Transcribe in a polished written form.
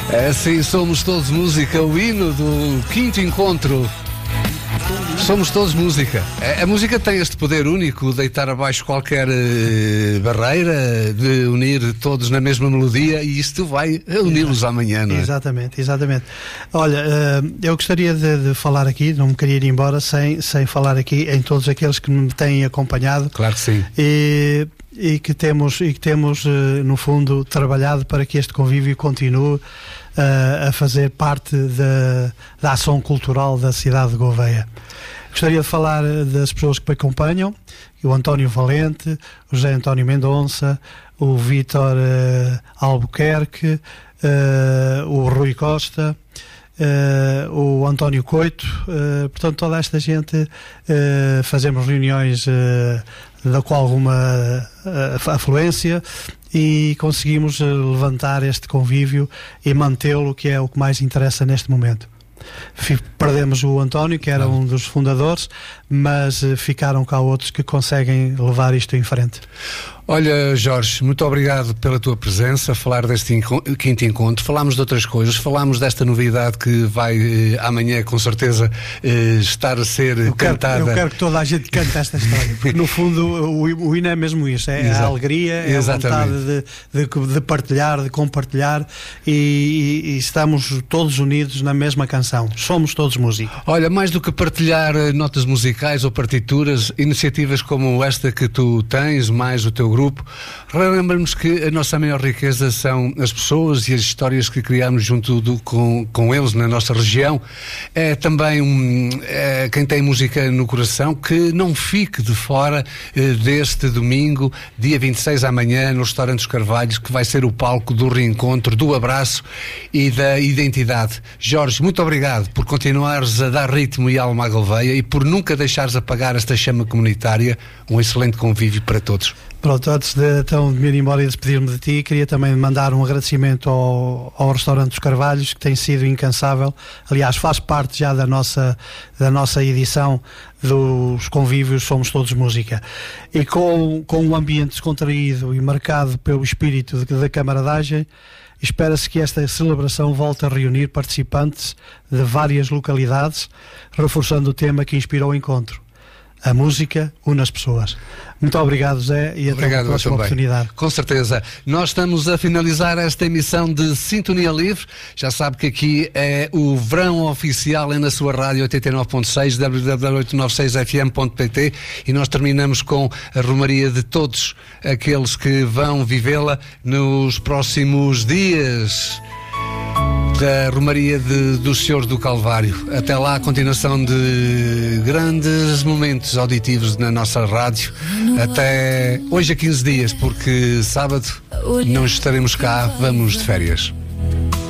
É assim, somos todos música, o hino do 5º encontro. Somos todos música. A música tem este poder único de deitar abaixo qualquer barreira, de unir todos na mesma melodia, e isto vai uni-los amanhã, não é? Exatamente. Olha, eu gostaria de falar aqui, não me queria ir embora sem falar aqui em todos aqueles que me têm acompanhado. Claro que sim. E que temos, no fundo, trabalhado para que este convívio continue a fazer parte da ação cultural da cidade de Gouveia. Gostaria de falar das pessoas que me acompanham: o António Valente, o José António Mendonça, o Vítor Albuquerque, o Rui Costa, o António Coito, portanto toda esta gente. Fazemos reuniões da qual alguma afluência, e conseguimos levantar este convívio e mantê-lo, que é o que mais interessa neste momento. Perdemos o António, que era um dos fundadores, mas ficaram cá outros que conseguem levar isto em frente. Olha, Jorge, muito obrigado pela tua presença, falar deste 5º encontro. Falámos de outras coisas, falámos desta novidade que vai amanhã, com certeza, estar a ser cantada. Eu quero que toda a gente cante esta história, porque no fundo o hino é mesmo isso, é a alegria, é a vontade de partilhar, de compartilhar, e estamos todos unidos na mesma canção. Somos todos músicos. Olha, mais do que partilhar notas musicais ou partituras, iniciativas como esta que tu tens, mais o teu grupo, relembra-nos que a nossa maior riqueza são as pessoas e as histórias que criamos junto com eles na nossa região. É também quem tem música no coração, que não fique de fora deste domingo, dia 26, amanhã, no Restaurante dos Carvalhos, que vai ser o palco do reencontro, do abraço e da identidade. Jorge, muito obrigado por continuares a dar ritmo e alma à Gouveia e por nunca deixares apagar esta chama comunitária. Um excelente convívio para todos. Pronto, antes de me ir embora e despedir-me de ti, queria também mandar um agradecimento ao Restaurante dos Carvalhos, que tem sido incansável. Aliás, faz parte já da nossa edição dos convívios Somos Todos Música. E com um ambiente descontraído e marcado pelo espírito da camaradagem, espera-se que esta celebração volte a reunir participantes de várias localidades, reforçando o tema que inspirou o encontro: a música une as pessoas. Muito obrigado, Zé, e até a próxima oportunidade. Com certeza. Nós estamos a finalizar esta emissão de Sintonia Livre. Já sabe que aqui é o verão oficial, é na sua rádio 89.6, www.896fm.pt, e nós terminamos com a romaria de todos aqueles que vão vivê-la nos próximos dias, da Romaria do Senhor do Calvário. Até lá, a continuação de grandes momentos auditivos na nossa rádio. Até hoje a 15 dias, porque sábado não estaremos cá, vamos de férias.